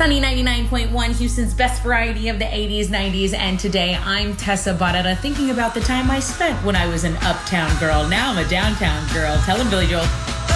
Sunny 99.1, Houston's best variety of the 80s, 90s, and today I'm Tessa Barrera, thinking about the time I spent when I was an uptown girl. Now I'm a downtown girl. Tell him, Billy Joel.